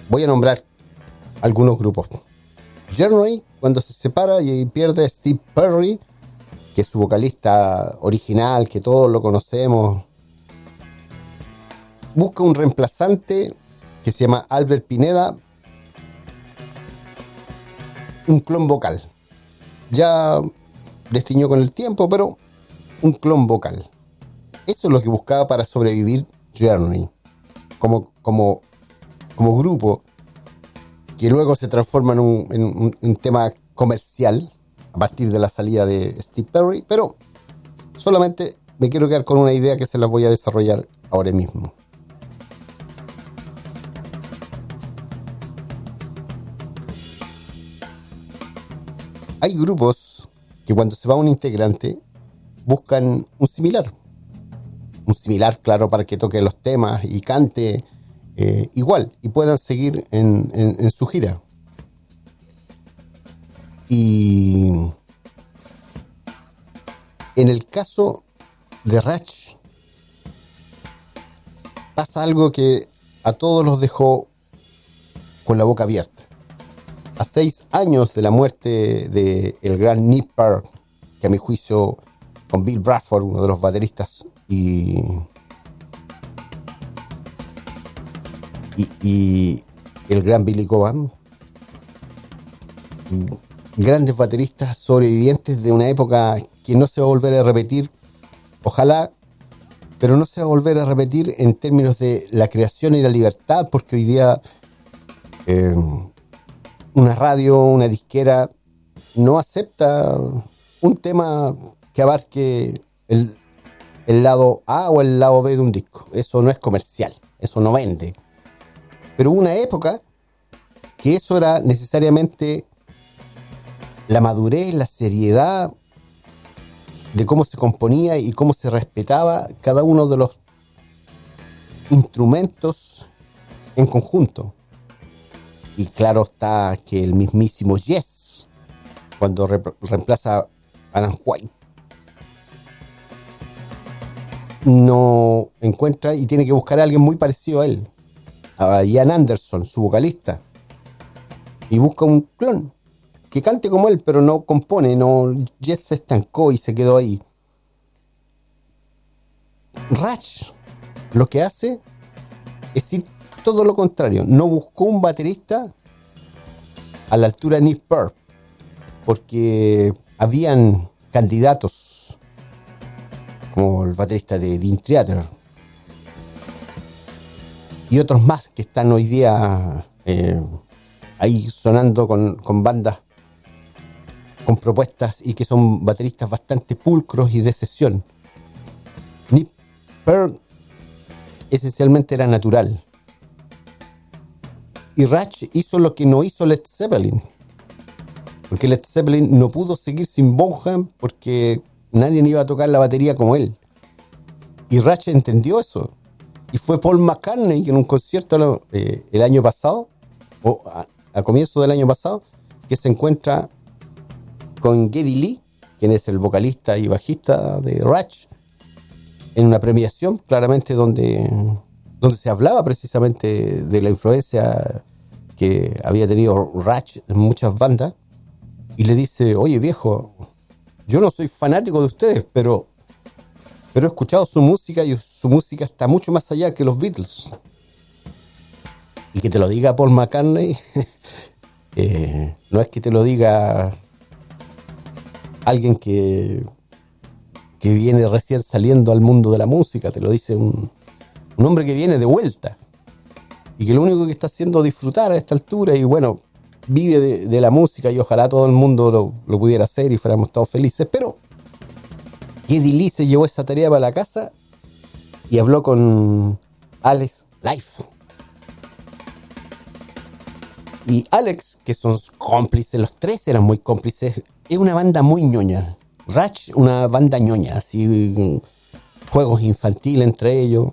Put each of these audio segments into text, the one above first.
Voy a nombrar algunos grupos. Journey, cuando se separa y pierde a Steve Perry, que es su vocalista original, que todos lo conocemos, busca un reemplazante que se llama Albert Pineda, un clon vocal. Ya destiñó con el tiempo, pero un clon vocal. Eso es lo que buscaba para sobrevivir Journey como grupo, que luego se transforma en un tema comercial a partir de la salida de Steve Perry, pero solamente me quiero quedar con una idea que se las voy a desarrollar ahora mismo. Hay grupos que cuando se va un integrante buscan un similar, claro, para que toque los temas y cante igual y puedan seguir en su gira. Y en el caso de Rush pasa algo que a todos los dejó con la boca abierta. A 6 años de la muerte del gran Nick Parr, que a mi juicio, con Bill Bruford, uno de los bateristas, y el gran Billy Cobham, grandes bateristas sobrevivientes de una época que no se va a volver a repetir, ojalá, pero no se va a volver a repetir en términos de la creación y la libertad, porque hoy día una radio, una disquera no acepta un tema que abarque el lado A o el lado B de un disco. Eso no es comercial, eso no vende. Pero hubo una época que eso era necesariamente la madurez, la seriedad de cómo se componía y cómo se respetaba cada uno de los instrumentos en conjunto. Y claro está que el mismísimo Yes, cuando reemplaza a Alan White, no encuentra y tiene que buscar a alguien muy parecido a él, a Ian Anderson, su vocalista, y busca un clon que cante como él, pero no compone. Yes se estancó y se quedó ahí. Rush lo que hace es ir todo lo contrario. No buscó un baterista a la altura de Nick Parr, porque habían candidatos como el baterista de Dream Theater y otros más que están hoy día ahí sonando con bandas, con propuestas, y que son bateristas bastante pulcros y de sesión. Nick Parr esencialmente era natural. Y Rush hizo lo que no hizo Led Zeppelin, porque Led Zeppelin no pudo seguir sin Bonham porque nadie iba a tocar la batería como él. Y Rush entendió eso. Y fue Paul McCartney que en un concierto el año pasado, o a comienzo del año pasado, que se encuentra con Geddy Lee, quien es el vocalista y bajista de Rush, en una premiación, claramente donde se hablaba precisamente de la influencia que había tenido Rush en muchas bandas, y le dice: oye viejo, yo no soy fanático de ustedes, pero he escuchado su música y su música está mucho más allá que los Beatles. Y que te lo diga Paul McCartney no es que te lo diga alguien que viene recién saliendo al mundo de la música, te lo dice un hombre que viene de vuelta y que lo único que está haciendo es disfrutar a esta altura, y bueno, vive de la música, y ojalá todo el mundo lo pudiera hacer y fuéramos todos felices. Pero Geddy Lee se llevó esa tarea para la casa y habló con Alex Life. Y Alex, que son cómplices, los tres eran muy cómplices, es una banda muy ñoña. Rush, una banda ñoña, así, juegos infantiles entre ellos.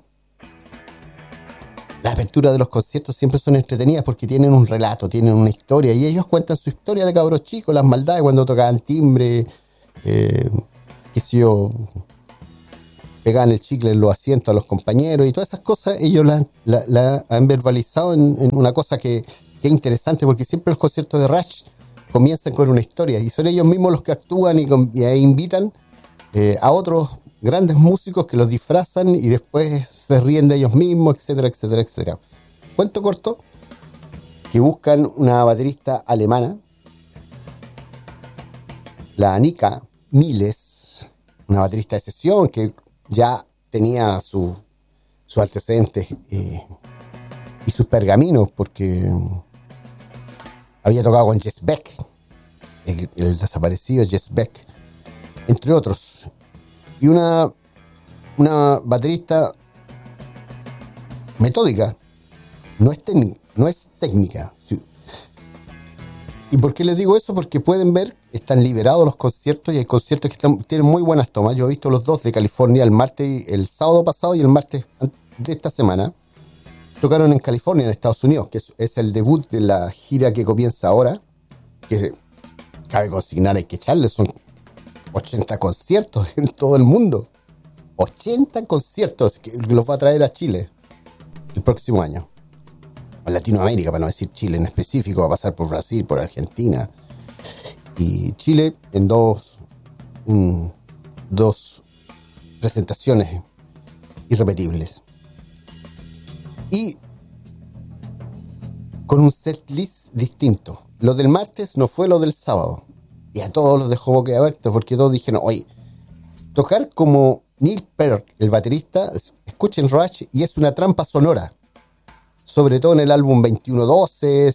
Las aperturas de los conciertos siempre son entretenidas porque tienen un relato, tienen una historia, y ellos cuentan su historia de cabros chicos, las maldades cuando tocaban timbre, qué sé yo, pegaban el chicle en los asientos a los compañeros y todas esas cosas, ellos la han verbalizado en una cosa que es interesante, porque siempre los conciertos de Rush comienzan con una historia y son ellos mismos los que actúan y invitan a otros grandes músicos que los disfrazan y después se ríen de ellos mismos, etcétera, etcétera, etcétera. Cuento corto, que buscan una baterista alemana, la Annika Miles, una baterista de sesión que ya tenía sus antecedentes y sus pergaminos, porque había tocado con Jess Beck, el desaparecido Jess Beck, entre otros. Y una baterista metódica, no es técnica. ¿Y por qué les digo eso? Porque pueden ver, están liberados los conciertos y hay conciertos que tienen muy buenas tomas. Yo he visto los dos de California, el sábado pasado y el martes de esta semana. Tocaron en California, en Estados Unidos, que es el debut de la gira que comienza ahora, que cabe consignar, hay que echarle, son 80 conciertos en todo el mundo. 80 conciertos que los va a traer a Chile el próximo año. A Latinoamérica, para no decir Chile en específico, va a pasar por Brasil, por Argentina. Y Chile en dos presentaciones irrepetibles. Y con un setlist distinto. Lo del martes no fue lo del sábado. Y a todos los dejó boquiabiertos, porque todos dijeron, oye, tocar como Neil Peart, el baterista, escuchen Rush, y es una trampa sonora. Sobre todo en el álbum 2112,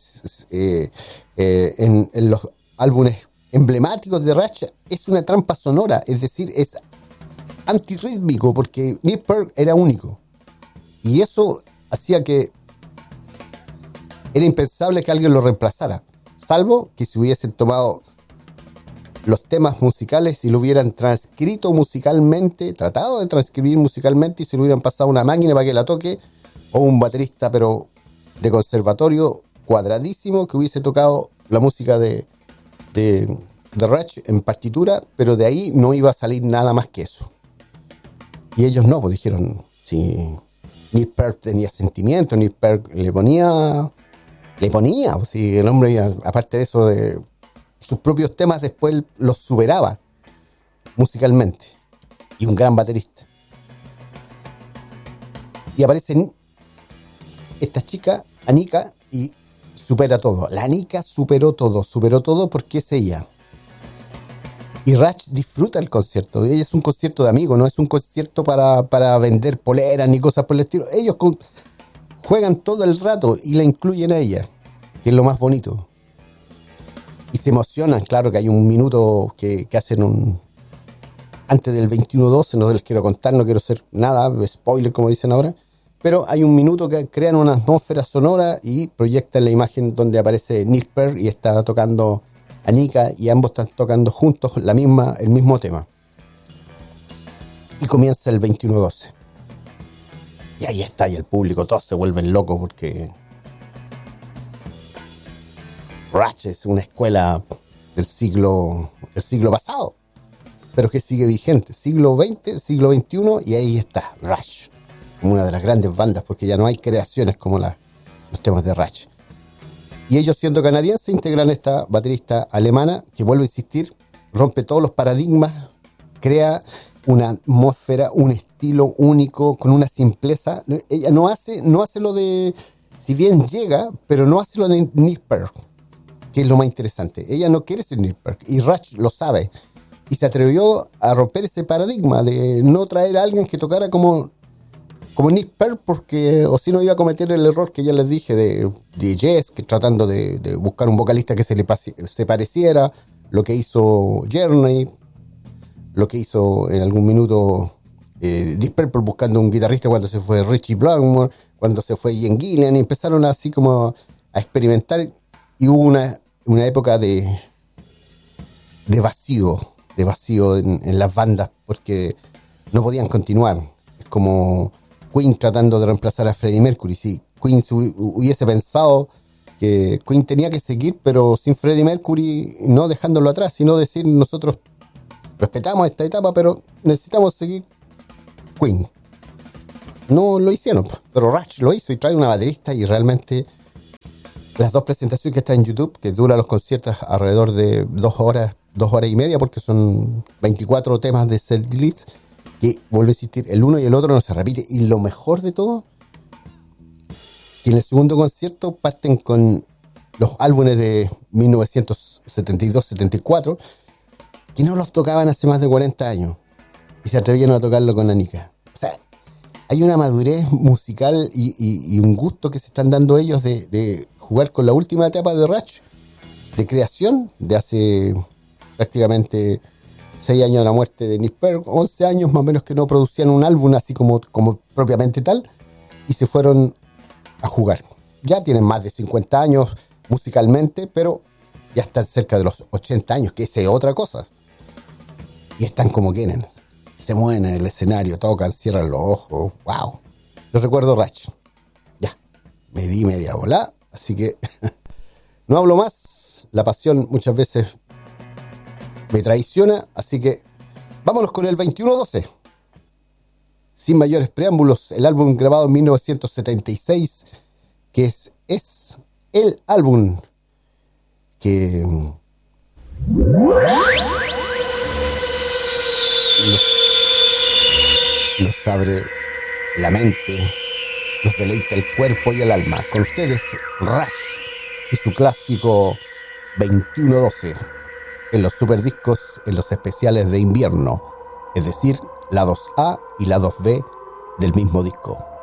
en los álbumes emblemáticos de Rush, es una trampa sonora, es decir, es antirrítmico, porque Neil Peart era único. Y eso hacía que era impensable que alguien lo reemplazara, salvo que se hubiesen tomado los temas musicales y lo hubieran transcrito musicalmente, tratado de transcribir musicalmente y se lo hubieran pasado a una máquina para que la toque, o un baterista pero de conservatorio cuadradísimo que hubiese tocado la música de Rush en partitura, pero de ahí no iba a salir nada más que eso. Y ellos no, pues dijeron, si Neil Peart tenía sentimiento, Neil Peart le ponía, pues si el hombre, aparte de eso, de sus propios temas, después los superaba musicalmente. Y un gran baterista. Y aparece esta chica, Annika, y supera todo. La Annika superó todo porque es ella. Y Rush disfruta el concierto. Ella es un concierto de amigos, no es un concierto para vender poleras ni cosas por el estilo. Ellos juegan todo el rato y la incluyen a ella, que es lo más bonito. Y se emocionan, claro que hay un minuto que hacen antes del 21-12, no les quiero contar, no quiero hacer nada, spoiler como dicen ahora, pero hay un minuto que crean una atmósfera sonora y proyectan la imagen donde aparece Neil Peart y está tocando Annika y ambos están tocando juntos el mismo tema. Y comienza el 21-12. Y ahí está, y el público, todos se vuelven locos porque Rush es una escuela del siglo pasado, pero que sigue vigente, siglo XX, siglo XXI, y ahí está Rush, como una de las grandes bandas, porque ya no hay creaciones como los temas de Rush. Y ellos, siendo canadienses, integran esta baterista alemana que, vuelvo a insistir, rompe todos los paradigmas, crea una atmósfera, un estilo único, con una simpleza. Ella no hace lo de, si bien llega, pero no hace lo de Neil Peart, que es lo más interesante. Ella no quiere ser Neil Peart, y Rush lo sabe. Y se atrevió a romper ese paradigma de no traer a alguien que tocara como Neil Peart, porque o si no iba a cometer el error que ya les dije de Jess, que tratando de buscar un vocalista que se pareciera, lo que hizo Journey, lo que hizo en algún minuto Deep Purple buscando un guitarrista cuando se fue Richie Blackmore, cuando se fue Ian Gillan, y empezaron así como a experimentar, y hubo una época de vacío en las bandas, porque no podían continuar. Es como Queen tratando de reemplazar a Freddie Mercury. Si Queen hubiese pensado que Queen tenía que seguir, pero sin Freddie Mercury, no dejándolo atrás, sino decir, nosotros respetamos esta etapa, pero necesitamos seguir Queen. No lo hicieron, pero Rush lo hizo y trae una baterista y realmente las dos presentaciones que están en YouTube, que duran los conciertos alrededor de 2 horas y media, porque son 24 temas de set list, que vuelvo a insistir, el uno y el otro no se repite. Y lo mejor de todo, que en el segundo concierto parten con los álbumes de 1972-74, que no los tocaban hace más de 40 años, y se atrevieron a tocarlo con Anika. O sea, hay una madurez musical y un gusto que se están dando ellos de jugar con la última etapa de Rush, de creación, de hace prácticamente 6 años de la muerte de Nick Perry, 11 años más o menos que no producían un álbum así como propiamente tal, y se fueron a jugar. Ya tienen más de 50 años musicalmente, pero ya están cerca de los 80 años, que esa es otra cosa. Y están como quieren. Se mueven en el escenario, tocan, cierran los ojos. ¡Wow! Yo recuerdo Rush. Ya, me di media volada, así que no hablo más. La pasión muchas veces me traiciona, así que vámonos con el 2112. Sin mayores preámbulos, el álbum grabado en 1976, que es el álbum que nos abre la mente, nos deleita el cuerpo y el alma. Con ustedes, Rush y su clásico 2112 en los superdiscos, en los especiales de invierno, es decir, la 2A y la 2B del mismo disco.